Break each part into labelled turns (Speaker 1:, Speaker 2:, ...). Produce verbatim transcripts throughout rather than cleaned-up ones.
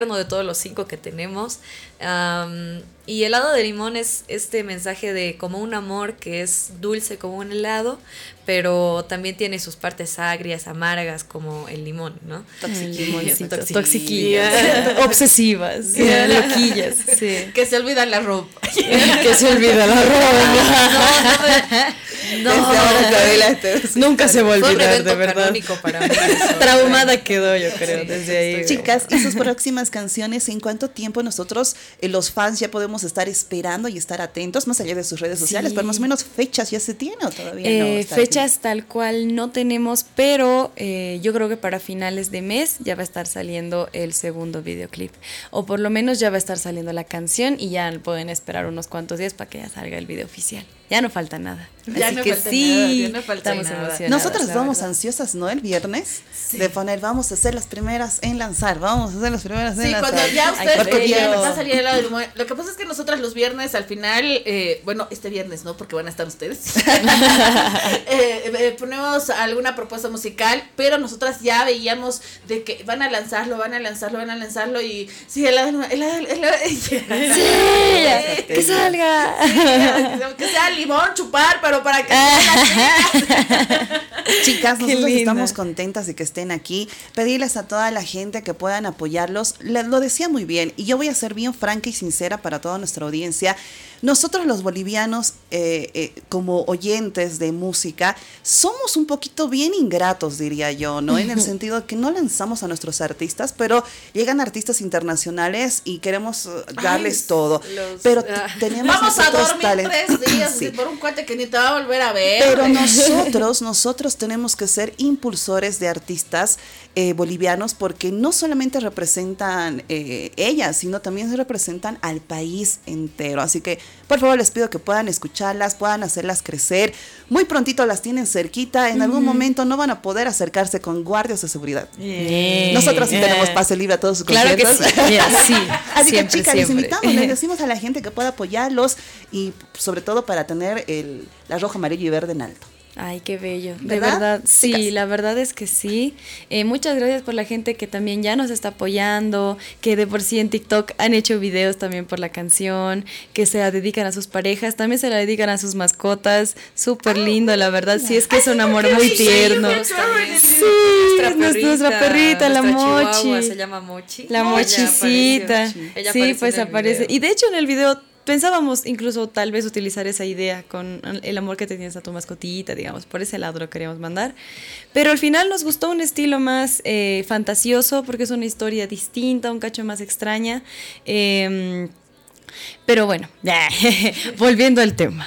Speaker 1: de todos los cinco que tenemos. Um, y helado de limón es este mensaje de como un amor que es dulce como un helado, pero también tiene sus partes agrias, amargas como el limón, ¿no?
Speaker 2: Toxiquillas,
Speaker 3: Toxiquillas,
Speaker 2: toxiquillas, obsesivas, sí, loquillas, sí.
Speaker 3: Que se olvida la ropa.
Speaker 2: Que se olvida la ropa.
Speaker 3: No, no, no,
Speaker 2: no, nunca se va a olvidar, de verdad.
Speaker 1: Para mí
Speaker 2: traumada quedó, yo creo, sí, desde ahí.
Speaker 3: Chicas, ¿y sus próximas canciones? ¿En cuánto tiempo nosotros, eh, los fans, ya podemos estar esperando y estar atentos, más allá de sus redes sociales? Sí. Pero más o menos fechas ya se tiene, ¿o todavía
Speaker 2: eh,
Speaker 3: no?
Speaker 2: Fechas aquí? Tal cual no tenemos, pero eh, yo creo que para finales de mes ya va a estar saliendo el segundo videoclip. O por lo menos ya va a estar saliendo la canción y ya pueden esperar unos cuantos días para que ya salga el video oficial. Ya no falta nada.
Speaker 3: Ya
Speaker 2: Así
Speaker 3: no
Speaker 2: que
Speaker 3: falta
Speaker 2: sí,
Speaker 3: nada, ya no falta
Speaker 2: estamos
Speaker 3: nada.
Speaker 2: emocionadas.
Speaker 3: Nosotras estamos verdad. ansiosas, ¿no? El viernes, sí. de poner, vamos a ser las primeras en lanzar, vamos a ser las primeras en
Speaker 4: sí,
Speaker 3: lanzar.
Speaker 4: Sí, cuando ya usted eh, ya va a salir el lado del humor. Lo que pasa es que nosotras los viernes, al final, eh, bueno, este viernes, ¿no? Porque van a estar ustedes. eh, eh, ponemos alguna propuesta musical, pero nosotras ya veíamos de que van a lanzarlo, van a lanzarlo, van a lanzarlo y sí, el lado, el lado, el lado, sí,
Speaker 2: sí, que salga.
Speaker 4: Sí, que sea limón, chupar, pero para que
Speaker 3: chicas, nosotros estamos contentas de que estén aquí. Pedirles a toda la gente que puedan apoyarlos. Le, lo decía muy bien, y yo voy a ser bien franca y sincera para toda nuestra audiencia. Nosotros los bolivianos, eh, eh, como oyentes de música, somos un poquito bien ingratos, diría yo, ¿no? En el sentido de que no lanzamos a nuestros artistas, pero llegan artistas internacionales y queremos darles Ay, todo. Los, pero uh, tenemos
Speaker 4: vamos a dormir talent- tres días sí. por un cuate que ni te va a volver a ver.
Speaker 3: Pero nosotros, nosotros tenemos que ser impulsores de artistas eh, bolivianos, porque no solamente representan eh, ellas, sino también se representan al país entero. Así que por favor les pido que puedan escucharlas, puedan hacerlas crecer. Muy prontito las tienen cerquita, en mm. algún momento no van a poder acercarse con guardias de seguridad. Yeah. Nosotros sí yeah. tenemos pase libre a todos sus
Speaker 2: claro
Speaker 3: conciertos.
Speaker 2: Que sí. Yeah, sí.
Speaker 3: Así
Speaker 2: siempre,
Speaker 3: que chicas,
Speaker 2: siempre.
Speaker 3: les invitamos, les decimos a la gente que pueda apoyarlos y sobre todo para tener el, la roja, amarillo y verde en alto.
Speaker 2: Ay, qué bello.
Speaker 3: ¿Verdad?
Speaker 2: De verdad, sí,
Speaker 3: Chicas.
Speaker 2: La verdad es que sí. Eh, muchas gracias por la gente que también ya nos está apoyando, que de por sí en TikTok han hecho videos también por la canción, que se la dedican a sus parejas, también se la dedican a sus mascotas. Súper lindo, la verdad. Sí, es que es un amor muy tierno. Sí, nuestra perrita, nuestra perrita, la Mochi.
Speaker 1: Se llama Mochi.
Speaker 2: La Mochicita.
Speaker 1: Ella
Speaker 2: sí, pues aparece.
Speaker 1: Video.
Speaker 2: Y de hecho en el video pensábamos incluso tal vez utilizar esa idea con el amor que tenías a tu mascotita, digamos, por ese lado lo queríamos mandar. Pero al final nos gustó un estilo más eh, fantasioso, porque es una historia distinta, un cacho más extraña. Eh, Pero bueno, volviendo al tema.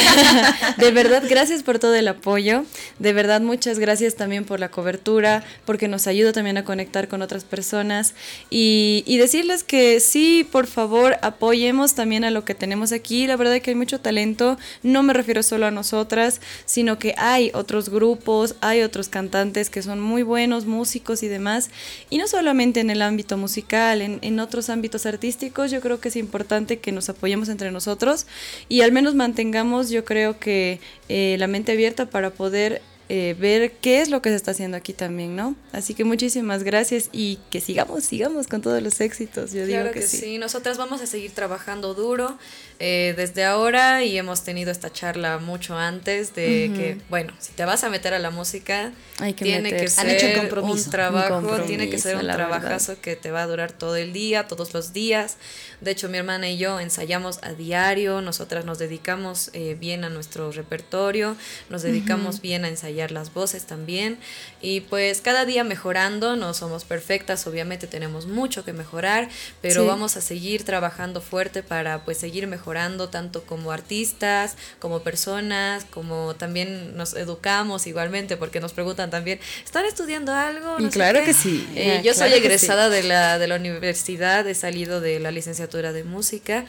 Speaker 2: De verdad, gracias por todo el apoyo. De verdad, muchas gracias también por la cobertura, porque nos ayuda también a conectar con otras personas. Y, y decirles que sí, por favor, apoyemos también a lo que tenemos aquí. La verdad es que hay mucho talento. No me refiero solo a nosotras, sino que hay otros grupos, hay otros cantantes que son muy buenos, músicos y demás. Y no solamente en el ámbito musical, en, en otros ámbitos artísticos, yo creo que es importante que nos apoyemos entre nosotros y al menos mantengamos, yo creo que eh, la mente abierta para poder eh, ver qué es lo que se está haciendo aquí también, ¿no? Así que muchísimas gracias y que sigamos, sigamos con todos los éxitos, yo
Speaker 1: claro
Speaker 2: digo que,
Speaker 1: que
Speaker 2: sí.
Speaker 1: sí. Nosotras vamos a seguir trabajando duro eh, desde ahora y hemos tenido esta charla mucho antes de uh-huh. que, bueno, si te vas a meter a la música,
Speaker 2: Hay que
Speaker 1: tiene
Speaker 2: meter.
Speaker 1: que ser un trabajo,
Speaker 2: un
Speaker 1: tiene que ser un trabajazo
Speaker 2: verdad.
Speaker 1: que te va a durar todo el día, todos los días. De hecho, mi hermana y yo ensayamos a diario, nosotras nos dedicamos eh, bien a nuestro repertorio, nos dedicamos uh-huh. bien a ensayar las voces también y pues cada día mejorando, no somos perfectas, obviamente tenemos mucho que mejorar, pero sí. vamos a seguir trabajando fuerte para pues seguir mejorando tanto como artistas, como personas, como también nos educamos igualmente porque nos preguntan también, ¿están estudiando algo?
Speaker 2: No y claro que sí.
Speaker 1: Eh, yo
Speaker 2: claro
Speaker 1: soy egresada
Speaker 2: sí.
Speaker 1: de la de la universidad, he salido de la licenciatura de música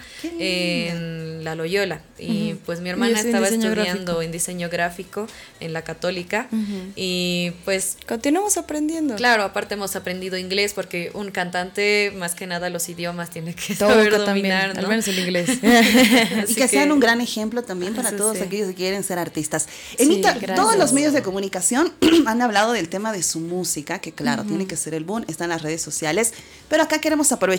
Speaker 1: en la Loyola y uh-huh. pues mi hermana estaba estudiando gráfico. en diseño gráfico en la Católica Católica. Uh-huh. Y pues...
Speaker 2: continuamos aprendiendo.
Speaker 1: Claro, aparte hemos aprendido inglés porque un cantante, más que nada los idiomas, tiene que saber
Speaker 2: Toca
Speaker 1: dominar,
Speaker 2: también,
Speaker 1: ¿no?
Speaker 2: al menos el inglés.
Speaker 3: Y que, que sean un gran ejemplo también para todos sí. aquellos que quieren ser artistas. Emita, sí, todos los medios de comunicación han hablado del tema de su música, que claro, uh-huh. tiene que ser el boom, están las redes sociales, pero acá queremos aprovechar